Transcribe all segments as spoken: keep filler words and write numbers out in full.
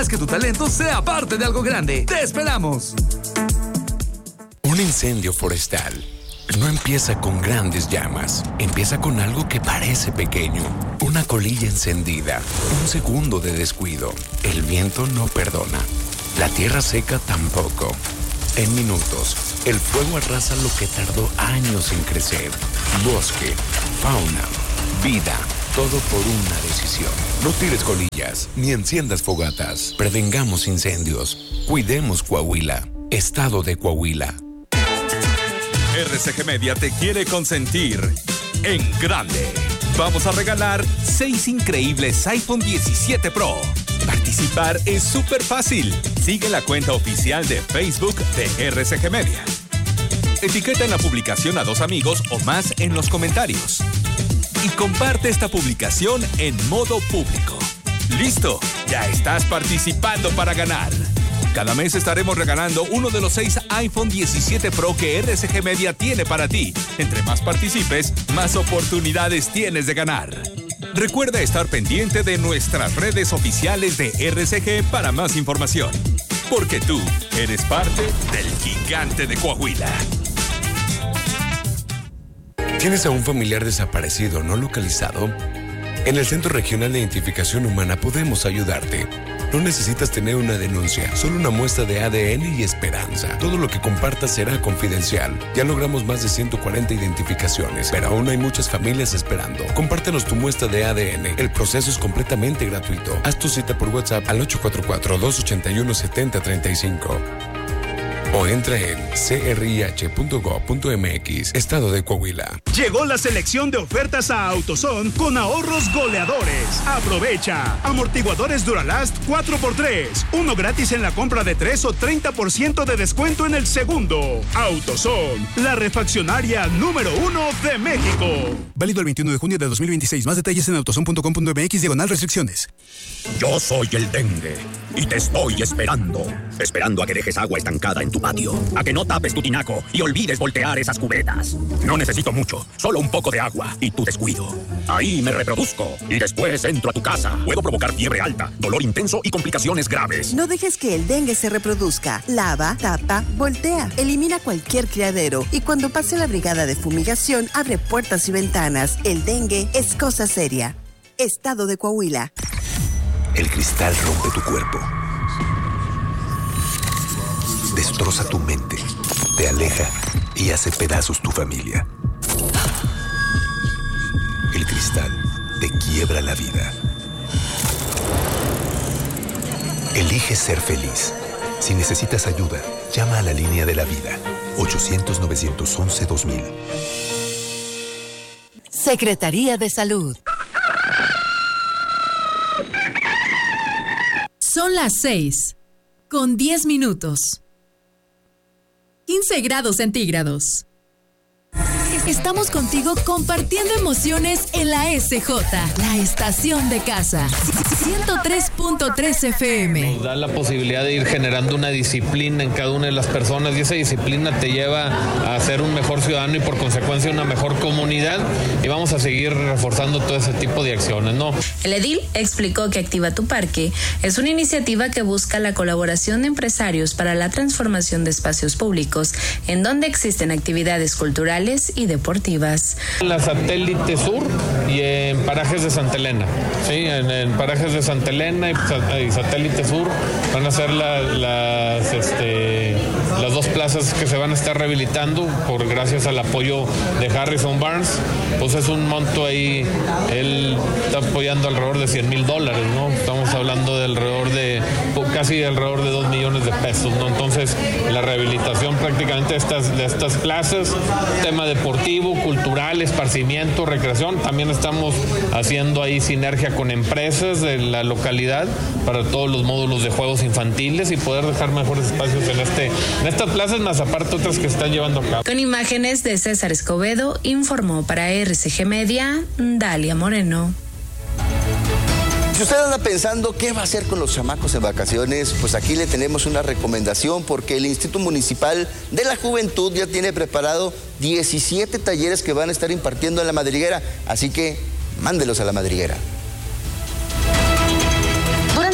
Haz que tu talento sea parte de algo grande. ¡Te esperamos! Un incendio forestal no empieza con grandes llamas. Empieza con algo que parece pequeño. Una colilla encendida. Un segundo de descuido. El viento no perdona. La tierra seca tampoco. En minutos, el fuego arrasa lo que tardó años en crecer. Bosque, fauna, vida, todo por una decisión. No tires colillas, ni enciendas fogatas. Prevengamos incendios. Cuidemos Coahuila. Estado de Coahuila. R C G Media te quiere consentir en grande. Vamos a regalar seis increíbles iPhone diecisiete Pro. Participar es súper fácil. Sigue la cuenta oficial de Facebook de R C G Media. Etiqueta en la publicación a dos amigos o más en los comentarios. Y comparte esta publicación en modo público. ¡Listo! Ya estás participando para ganar. Cada mes estaremos regalando uno de los seis iPhone diecisiete Pro que R C G Media tiene para ti. Entre más participes, más oportunidades tienes de ganar. Recuerda estar pendiente de nuestras redes oficiales de R C G para más información. Porque tú eres parte del gigante de Coahuila. ¿Tienes a un familiar desaparecido no localizado? En el Centro Regional de Identificación Humana podemos ayudarte. No necesitas tener una denuncia, solo una muestra de A D N y esperanza. Todo lo que compartas será confidencial. Ya logramos más de ciento cuarenta identificaciones, pero aún hay muchas familias esperando. Compártenos tu muestra de A D N. El proceso es completamente gratuito. Haz tu cita por WhatsApp al ocho cuatro cuatro, dos ocho uno, siete cero tres cinco. O entra en c r i h punto gov punto m x, Estado de Coahuila. Llegó la selección de ofertas a AutoZone con ahorros goleadores. Aprovecha. Amortiguadores Duralast cuatro por tres. Uno gratis en la compra de tres o treinta por ciento de descuento en el segundo. AutoZone, la refaccionaria número uno de México. Válido el veintiuno de junio de dos mil veintiséis. Más detalles en autozone punto com punto m x, diagonal restricciones. Yo soy el dengue y te estoy esperando. Esperando a que dejes agua estancada en tu patio, a que no tapes tu tinaco y olvides voltear esas cubetas. No necesito mucho, solo un poco de agua y tu descuido. Ahí me reproduzco y después entro a tu casa. Puedo provocar fiebre alta, dolor intenso y complicaciones graves. No dejes que el dengue se reproduzca. Lava, tapa, voltea. Elimina cualquier criadero y cuando pase la brigada de fumigación, abre puertas y ventanas. El dengue es cosa seria. Estado de Coahuila. El cristal rompe tu cuerpo. Destroza tu mente, te aleja y hace pedazos tu familia. El cristal te quiebra la vida. Elige ser feliz. Si necesitas ayuda, llama a la línea de la vida. ochocientos, novecientos once, dos mil. Secretaría de Salud. Son las seis, con diez minutos. quince grados centígrados. Estamos contigo compartiendo emociones en la S J, la estación de casa. ciento tres punto tres F M. Nos da la posibilidad de ir generando una disciplina en cada una de las personas y esa disciplina te lleva a ser un mejor ciudadano y por consecuencia una mejor comunidad y vamos a seguir reforzando todo ese tipo de acciones, ¿no? El edil explicó que Activa tu Parque es una iniciativa que busca la colaboración de empresarios para la transformación de espacios públicos en donde existen actividades culturales y deportivas. En la Satélite Sur y en parajes de Santa Elena, sí, en, en parajes de Santa Elena y, y Satélite Sur van a ser la, las, este, las dos plazas que se van a estar rehabilitando por gracias al apoyo de Harrison Barnes. Pues es un monto ahí, él está apoyando alrededor de cien mil dólares, ¿no? Estamos hablando de alrededor de casi alrededor de dos millones de pesos, ¿no? Entonces la rehabilitación prácticamente de estas, de estas plazas, tema deportivo, cultural, esparcimiento, recreación. También estamos haciendo ahí sinergia con empresas de la localidad para todos los módulos de juegos infantiles y poder dejar mejores espacios en, este, en estas plazas, más aparte otras que están llevando a cabo. Con imágenes de César Escobedo, informó para R C G Media, Dalia Moreno. Si usted anda pensando qué va a hacer con los chamacos en vacaciones, pues aquí le tenemos una recomendación porque el Instituto Municipal de la Juventud ya tiene preparado diecisiete talleres que van a estar impartiendo en la madriguera, así que mándelos a la madriguera. Durante las vacaciones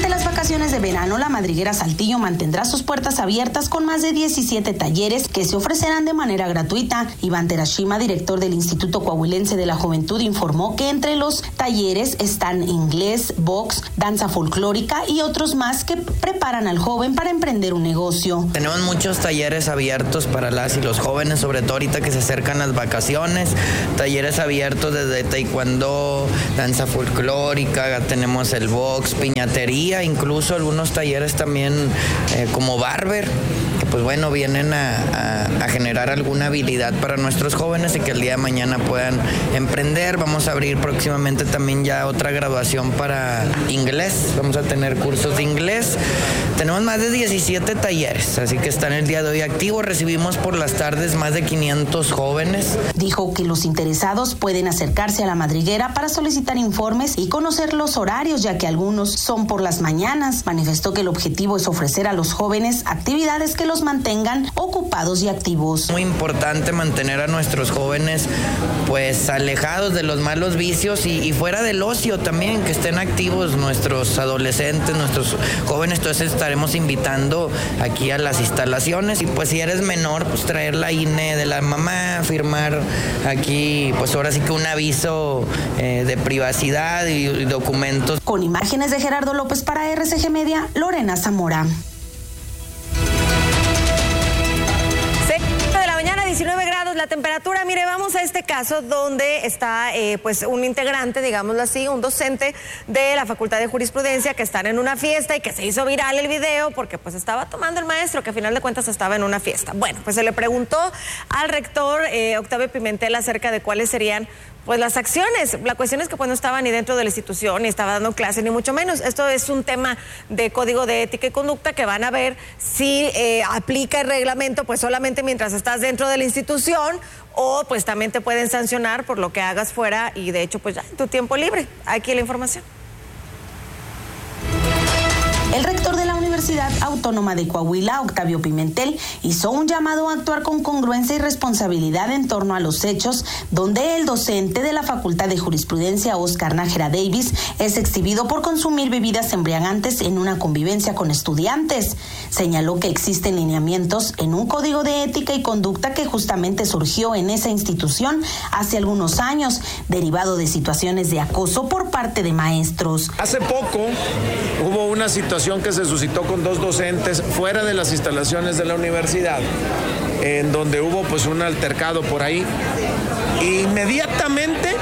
vacaciones de verano, la Madriguera Saltillo mantendrá sus puertas abiertas con más de diecisiete talleres que se ofrecerán de manera gratuita. Iván Terashima, director del Instituto Coahuilense de la Juventud, informó que entre los talleres están inglés, box, danza folclórica y otros más que preparan al joven para emprender un negocio. Tenemos muchos talleres abiertos para las y los jóvenes, sobre todo ahorita que se acercan las vacaciones, talleres abiertos desde taekwondo, danza folclórica, tenemos el box, piñatería, incluso algunos talleres también eh, como barber, que pues bueno, vienen a, a, a generar alguna habilidad para nuestros jóvenes y que el día de mañana puedan emprender. Vamos a abrir próximamente también ya otra graduación para inglés, vamos a tener cursos de inglés. Tenemos más de diecisiete talleres, así que están el día de hoy activos. Recibimos por las tardes más de quinientos jóvenes. Dijo que los interesados pueden acercarse a la Madriguera para solicitar informes y conocer los horarios, ya que algunos son por las mañanas. Manifestó que el objetivo es ofrecer a los jóvenes actividades que los mantengan ocupados y activos. Muy importante mantener a nuestros jóvenes pues alejados de los malos vicios y, y fuera del ocio también, que estén activos nuestros adolescentes, nuestros jóvenes. Entonces estaremos invitando aquí a las instalaciones y pues si eres menor, pues traer la I N E de la mamá, firmar aquí pues ahora sí que un aviso eh, de privacidad y, y documentos. Con imágenes de Gerardo López para R C G Media, Lorena Zamora. diecinueve grados la temperatura. Mire, vamos a este caso donde está eh, pues un integrante, digámoslo así, un docente de la Facultad de Jurisprudencia que están en una fiesta y que se hizo viral el video porque pues estaba tomando el maestro, que a final de cuentas estaba en una fiesta. Bueno, pues se le preguntó al rector eh, Octavio Pimentel acerca de cuáles serían pues las acciones. La cuestión es que pues no estaba ni dentro de la institución, ni estaba dando clase, ni mucho menos. Esto es un tema de código de ética y conducta que van a ver si eh, aplica el reglamento pues solamente mientras estás dentro de la institución o pues también te pueden sancionar por lo que hagas fuera y de hecho pues ya en tu tiempo libre. Aquí la información. El rector de la Universidad Autónoma de Coahuila, Octavio Pimentel, hizo un llamado a actuar con congruencia y responsabilidad en torno a los hechos donde el docente de la Facultad de Jurisprudencia, Oscar Nájera Davis, es exhibido por consumir bebidas embriagantes en una convivencia con estudiantes. Señaló que existen lineamientos en un código de ética y conducta que justamente surgió en esa institución hace algunos años, derivado de situaciones de acoso por parte de maestros. Hace poco hubo una situación que se suscitó con dos docentes fuera de las instalaciones de la universidad, en donde hubo pues un altercado por ahí. Inmediatamente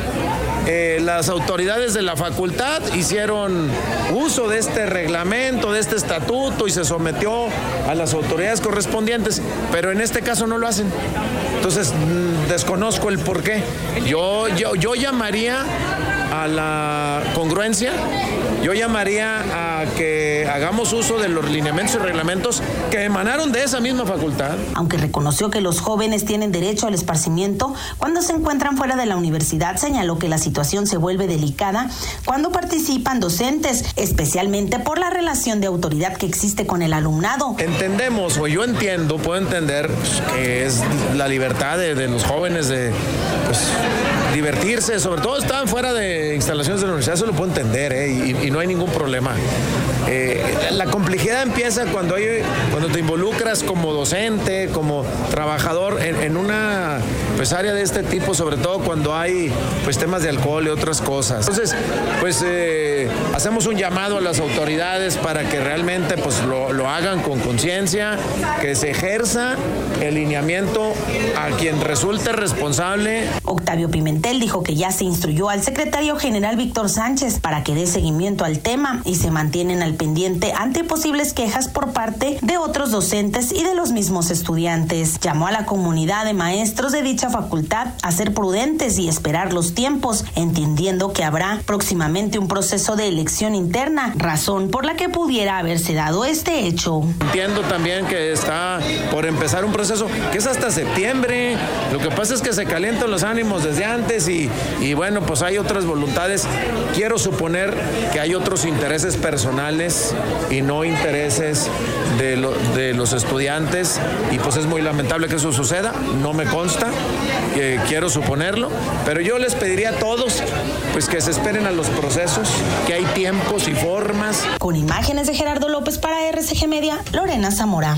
eh, las autoridades de la facultad hicieron uso de este reglamento, de este estatuto y se sometió a las autoridades correspondientes, pero en este caso no lo hacen. Entonces mmm, desconozco el por qué. Yo, yo, yo llamaría a la congruencia, yo llamaría a que hagamos uso de los lineamientos y reglamentos que emanaron de esa misma facultad. Aunque reconoció que los jóvenes tienen derecho al esparcimiento cuando se encuentran fuera de la universidad, señaló que la situación se vuelve delicada cuando participan docentes, especialmente por la relación de autoridad que existe con el alumnado. Entendemos, o yo entiendo, puedo entender pues, que es la libertad de, de los jóvenes de pues, divertirse, sobre todo están fuera de instalaciones de la universidad, eso lo puedo entender, ¿eh? y, y no hay ningún problema. Eh, la complejidad empieza cuando hay, cuando te involucras como docente, como trabajador en, en una pues, área de este tipo, sobre todo cuando hay pues, temas de alcohol y otras cosas. Entonces, pues eh, hacemos un llamado a las autoridades para que realmente pues, lo, lo hagan con conciencia, que se ejerza el lineamiento a quien resulte responsable. Octavio Pimentel dijo que ya se instruyó al secretario general Víctor Sánchez para que dé seguimiento al tema y se mantienen al pendiente ante posibles quejas por parte de otros docentes y de los mismos estudiantes. Llamó a la comunidad de maestros de dicha facultad a ser prudentes y esperar los tiempos, entendiendo que habrá próximamente un proceso de elección interna, razón por la que pudiera haberse dado este hecho. Entiendo también que está por empezar un proceso que es hasta septiembre. Lo que pasa es que se calientan los ánimos desde antes y, y bueno, pues hay otras voluntades. Quiero suponer que hay otros intereses personales personales y no intereses de, lo, de los estudiantes, y pues es muy lamentable que eso suceda, no me consta, eh, quiero suponerlo, pero yo les pediría a todos pues que se esperen a los procesos, que hay tiempos y formas. Con imágenes de Gerardo López para R C G Media, Lorena Zamora.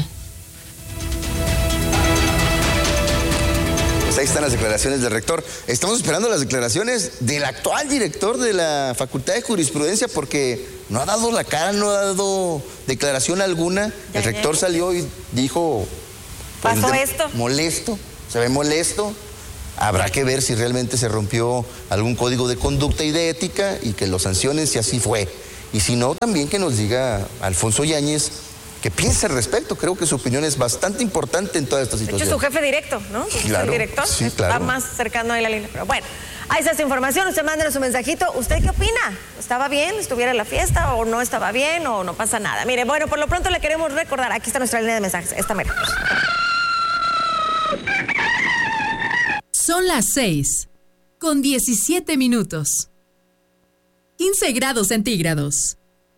Ahí están las declaraciones del rector. Estamos esperando las declaraciones del actual director de la Facultad de Jurisprudencia, porque no ha dado la cara, no ha dado declaración alguna. El rector salió y dijo... Pues, ¿pasó de, esto? Molesto, se ve molesto. Habrá que ver si realmente se rompió algún código de conducta y de ética y que lo sancionen si así fue. Y si no, también que nos diga Alfonso Yáñez que piense al respecto. Creo que su opinión es bastante importante en toda esta situación. De hecho, su jefe directo, ¿no? Claro, el director sí, claro. Está más cercano ahí la línea. Pero bueno, ahí está esa información. Usted mándenos su mensajito. ¿Usted qué opina? ¿Estaba bien? ¿Estuviera en la fiesta? ¿O no estaba bien? ¿O no pasa nada? Mire, bueno, por lo pronto le queremos recordar. Aquí está nuestra línea de mensajes. Esta mera. Son las seis, con diecisiete minutos. quince grados centígrados.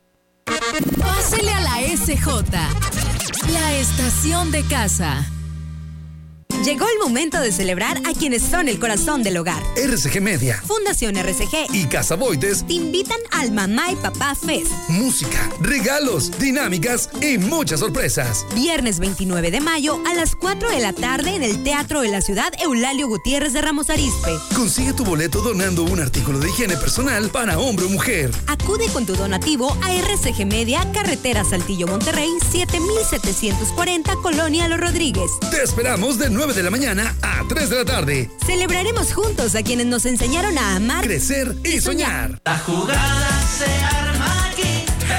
Pásele a la S J, la estación de casa. Llegó el momento de celebrar a quienes son el corazón del hogar. R C G Media, Fundación R C G y Casa Boites te invitan al Mamá y Papá Fest. Música, regalos, dinámicas y muchas sorpresas. Viernes veintinueve de mayo a las cuatro de la tarde en el Teatro de la Ciudad Eulalio Gutiérrez de Ramos Arizpe. Consigue tu boleto donando un artículo de higiene personal para hombre o mujer. Acude con tu donativo a R C G Media, Carretera Saltillo Monterrey, siete mil setecientos cuarenta, Colonia Los Rodríguez. Te esperamos de nueve de la mañana a tres de la tarde. Celebraremos juntos a quienes nos enseñaron a amar, crecer y soñar. La jugada se arma aquí.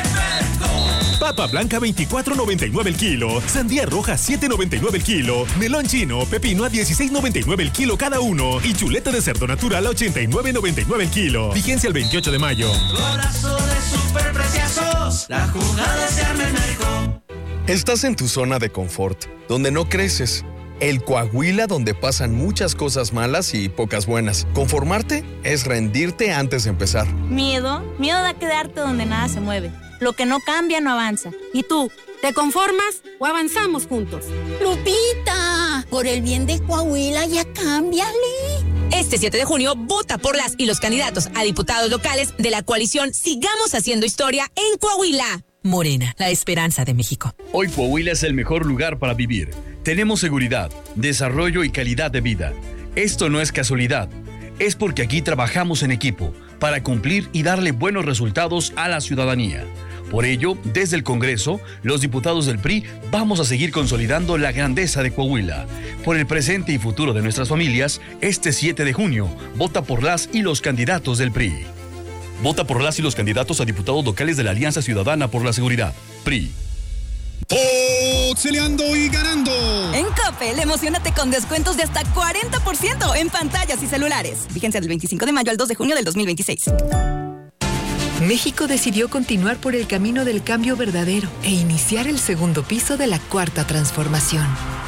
Papa blanca veinticuatro noventa y nueve el kilo, sandía roja siete noventa y nueve el kilo, melón chino, pepino a dieciséis noventa y nueve el kilo cada uno y chuleta de cerdo natural a ochenta y nueve noventa y nueve el kilo. Vigencia el veintiocho de mayo. Golazo de superpreciosos, la jugada se arma en México. Estás en tu zona de confort, donde no creces. El Coahuila donde pasan muchas cosas malas y pocas buenas. Conformarte es rendirte antes de empezar. Miedo, miedo a quedarte donde nada se mueve. Lo que no cambia no avanza. ¿Y tú, te conformas o avanzamos juntos? Lupita, por el bien de Coahuila ya cámbiale. Este siete de junio, vota por las y los candidatos a diputados locales de la coalición Sigamos Haciendo Historia en Coahuila. Morena, la esperanza de México. Hoy Coahuila es el mejor lugar para vivir. Tenemos seguridad, desarrollo y calidad de vida. Esto no es casualidad. Es porque aquí trabajamos en equipo para cumplir y darle buenos resultados a la ciudadanía. Por ello, desde el Congreso, los diputados del P R I vamos a seguir consolidando la grandeza de Coahuila. Por el presente y futuro de nuestras familias, este siete de junio, vota por las y los candidatos del P R I. Vota por las y los candidatos a diputados locales de la Alianza Ciudadana por la Seguridad, P R I. ¡Oxeleando y ganando! En Coppel, emocionate con descuentos de hasta cuarenta por ciento en pantallas y celulares. Vigencia del veinticinco de mayo al dos de junio del dos mil veintiséis. México decidió continuar por el camino del cambio verdadero e iniciar el segundo piso de la cuarta transformación.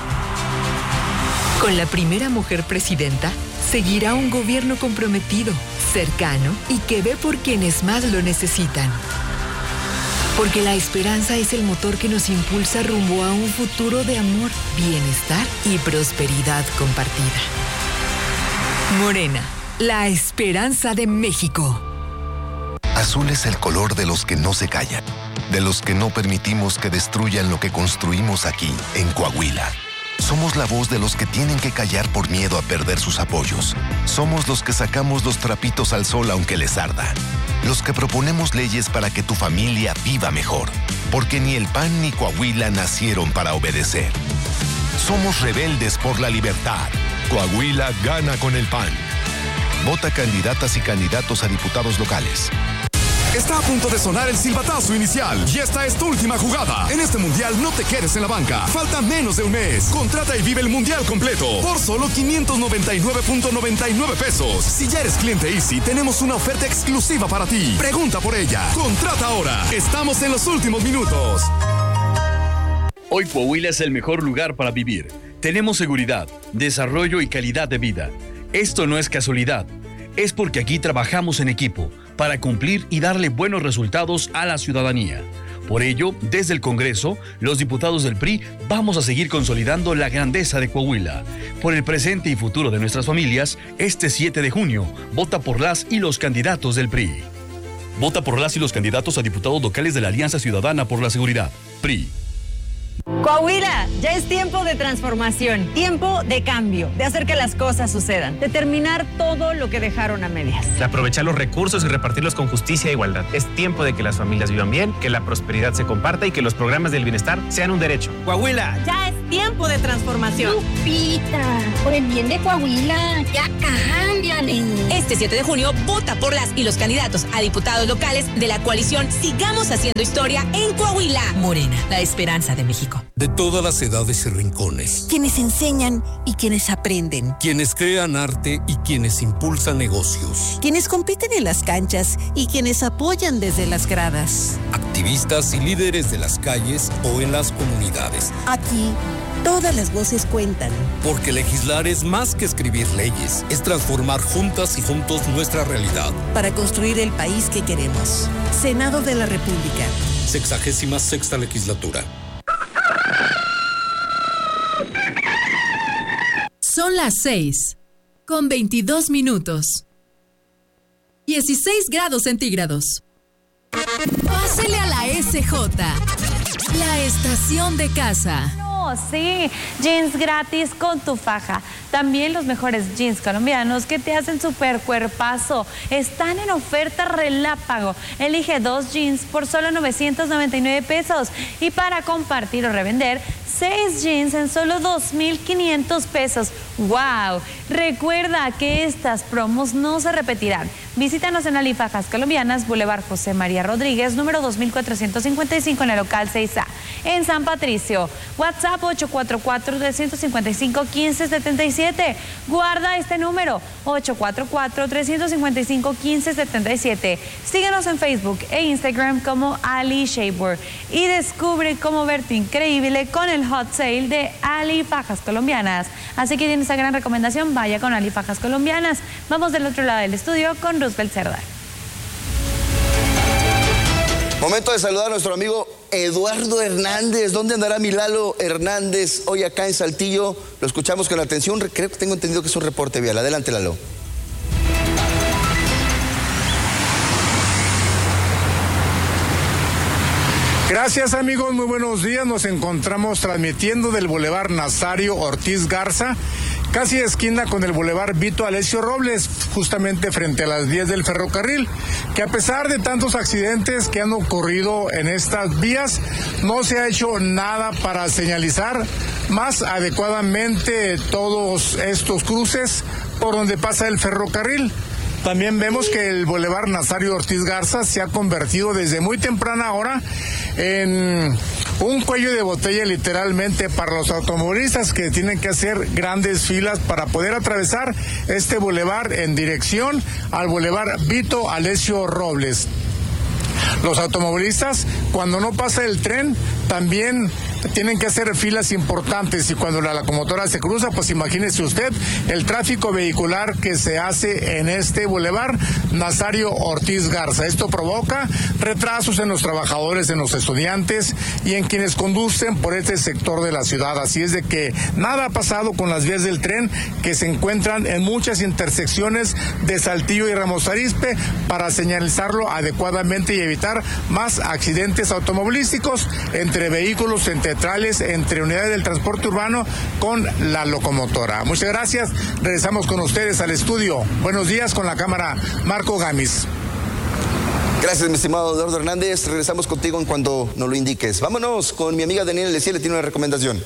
Con la primera mujer presidenta, seguirá un gobierno comprometido, cercano y que ve por quienes más lo necesitan. Porque la esperanza es el motor que nos impulsa rumbo a un futuro de amor, bienestar y prosperidad compartida. Morena, la esperanza de México. Azul es el color de los que no se callan, de los que no permitimos que destruyan lo que construimos aquí, en Coahuila. Somos la voz de los que tienen que callar por miedo a perder sus apoyos. Somos los que sacamos los trapitos al sol aunque les arda. Los que proponemos leyes para que tu familia viva mejor. Porque ni el P A N ni Coahuila nacieron para obedecer. Somos rebeldes por la libertad. Coahuila gana con el P A N. Vota candidatas y candidatos a diputados locales. Está a punto de sonar el silbatazo inicial y esta es tu última jugada. En este mundial no te quedes en la banca. Falta menos de un mes. Contrata y vive el mundial completo por solo quinientos noventa y nueve punto noventa y nueve pesos. Si ya eres cliente Easy, tenemos una oferta exclusiva para ti. Pregunta por ella. Contrata ahora. Estamos en los últimos minutos. Hoy Coahuila es el mejor lugar para vivir. Tenemos seguridad, desarrollo y calidad de vida. Esto no es casualidad. Es porque aquí trabajamos en equipo para cumplir y darle buenos resultados a la ciudadanía. Por ello, desde el Congreso, los diputados del P R I vamos a seguir consolidando la grandeza de Coahuila. Por el presente y futuro de nuestras familias, este siete de junio, vota por las y los candidatos del P R I. Vota por las y los candidatos a diputados locales de la Alianza Ciudadana por la Seguridad, P R I. Coahuila, ya es tiempo de transformación, tiempo de cambio, de hacer que las cosas sucedan, de terminar todo lo que dejaron a medias. De aprovechar los recursos y repartirlos con justicia e igualdad. Es tiempo de que las familias vivan bien, que la prosperidad se comparta y que los programas del bienestar sean un derecho. Coahuila. Ya es tiempo de transformación. Lupita, por el bien de Coahuila, ya cámbiale. Este siete de junio, vota por las y los candidatos a diputados locales de la coalición Sigamos Haciendo Historia en Coahuila. Morena, la esperanza de México. De todas las edades y rincones. Quienes enseñan y quienes aprenden. Quienes crean arte y quienes impulsan negocios. Quienes compiten en las canchas y quienes apoyan desde las gradas. Activistas y líderes de las calles o en las comunidades. Aquí, todas las voces cuentan. Porque legislar es más que escribir leyes, es transformar juntas y juntos nuestra realidad. Para construir el país que queremos. Senado de la República. Sexagésima sexta legislatura. Son las seis, con veintidós minutos. dieciséis grados centígrados. Pásele a la S J, la estación de casa. Oh, sí, jeans gratis con tu faja. También los mejores jeans colombianos que te hacen súper cuerpazo. Están en oferta relámpago. Elige dos jeans por solo novecientos noventa y nueve pesos. Y para compartir o revender, seis jeans en solo dos mil quinientos pesos. ¡Wow! Recuerda que estas promos no se repetirán. Visítanos en Alifajas Colombianas, Boulevard José María Rodríguez, número dos mil cuatrocientos cincuenta y cinco en el local seis A. En San Patricio, WhatsApp ocho cuatro cuatro, tres cinco cinco, uno cinco siete siete. Guarda este número, ocho cuatro cuatro, tres cinco cinco, uno cinco siete siete. Síguenos en Facebook e Instagram como Ali Shapewear y descubre cómo verte increíble con el hot sale de Ali Fajas Colombianas. Así que tienes esa gran recomendación, vaya con Ali Fajas Colombianas. Vamos del otro lado del estudio con Roosevelt Cerda. Momento de saludar a nuestro amigo Eduardo Hernández. ¿Dónde andará mi Lalo Hernández hoy acá en Saltillo? Lo escuchamos con atención. Creo que tengo entendido que es un reporte vial. Adelante, Lalo. Gracias, amigos, muy buenos días. Nos encontramos transmitiendo del Boulevard Nazario Ortiz Garza, casi esquina con el Boulevard Vito Alessio Robles, justamente frente a las vías del ferrocarril, que a pesar de tantos accidentes que han ocurrido en estas vías, no se ha hecho nada para señalizar más adecuadamente todos estos cruces por donde pasa el ferrocarril. También vemos que el Boulevard Nazario Ortiz Garza se ha convertido desde muy temprana hora en un cuello de botella literalmente para los automovilistas que tienen que hacer grandes filas para poder atravesar este bulevar en dirección al Boulevard Vito Alessio Robles. Los automovilistas, cuando no pasa el tren, también tienen que hacer filas importantes, y cuando la locomotora se cruza, pues imagínese usted el tráfico vehicular que se hace en este bulevar Nazario Ortiz Garza. Esto provoca retrasos en los trabajadores, en los estudiantes y en quienes conducen por este sector de la ciudad. Así es de que nada ha pasado con las vías del tren que se encuentran en muchas intersecciones de Saltillo y Ramos Arizpe para señalizarlo adecuadamente y evitar más accidentes automovilísticos entre vehículos, entre centrales, entre unidades del transporte urbano con la locomotora. Muchas gracias. Regresamos con ustedes al estudio. Buenos días con la cámara Marco Gamis. Gracias, mi estimado Eduardo Hernández. Regresamos contigo en cuanto nos lo indiques. Vámonos con mi amiga Daniela Leciel, le tiene una recomendación.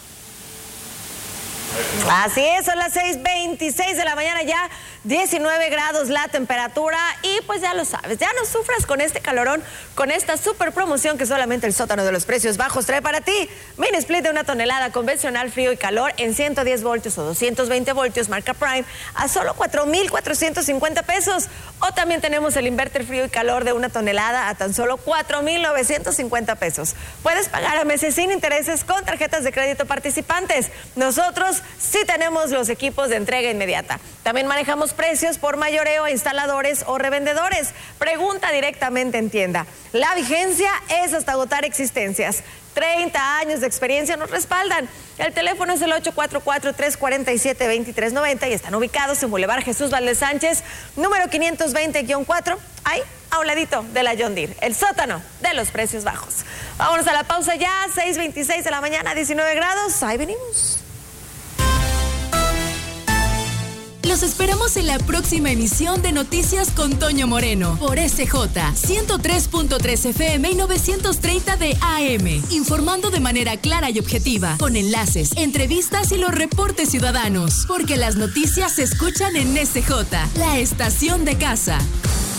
Así es, son las seis veintiséis de la mañana ya, diecinueve grados la temperatura y pues ya lo sabes, ya no sufras con este calorón, con esta super promoción que solamente el sótano de los precios bajos trae para ti. Mini split de una tonelada convencional frío y calor en ciento diez voltios o doscientos veinte voltios marca Prime a solo cuatro mil cuatrocientos cincuenta pesos. O también tenemos el inverter frío y calor de una tonelada a tan solo cuatro mil novecientos cincuenta pesos. Puedes pagar a meses sin intereses con tarjetas de crédito participantes. Nosotros sí tenemos los equipos de entrega inmediata. También manejamos los precios por mayoreo a instaladores o revendedores. Pregunta directamente en tienda. La vigencia es hasta agotar existencias. treinta años de experiencia nos respaldan. El teléfono es el ocho cuatro cuatro, tres cuatro siete, dos tres nueve cero y están ubicados en Boulevard Jesús Valdez Sánchez, número quinientos veinte guión cuatro, ahí a un ladito de la John Deere, el sótano de los precios bajos. Vámonos a la pausa ya, seis veintiséis de la mañana, diecinueve grados, ahí venimos. Los esperamos en la próxima emisión de Noticias con Toño Moreno por S J ciento tres punto tres F M y novecientos treinta de A M, informando de manera clara y objetiva, con enlaces, entrevistas y los reportes ciudadanos, porque las noticias se escuchan en S J, la estación de casa.